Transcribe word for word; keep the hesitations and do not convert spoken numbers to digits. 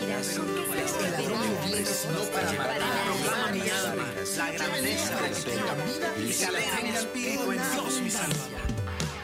El ladrón no viene sino para matar, Proclama mi alma la grandeza de tu nombre y se alegra mi espíritu en Dios mi Salvador.